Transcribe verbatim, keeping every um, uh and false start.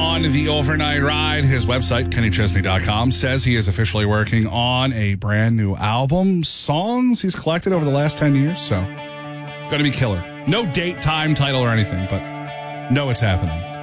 on the overnight ride. His website, kenny chesney dot com, says he is officially working on a brand new album. Songs he's collected over the last ten years, so it's going to be killer. No date, time, title, or anything, but know it's happening.